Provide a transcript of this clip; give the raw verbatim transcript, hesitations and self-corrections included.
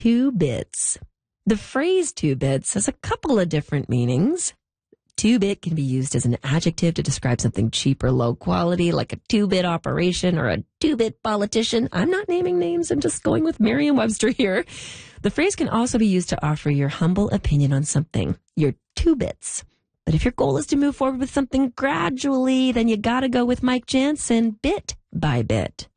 Two bits. The phrase two bits has a couple of different meanings. Two-bit can be used as an adjective to describe something cheap or low quality, like a two-bit operation or a two-bit politician. I'm not naming names. I'm just going with Merriam-Webster here. The phrase can also be used to offer your humble opinion on something. You're two bits. But if your goal is to move forward with something gradually, then you gotta go with Mike Jansen, bit by bit.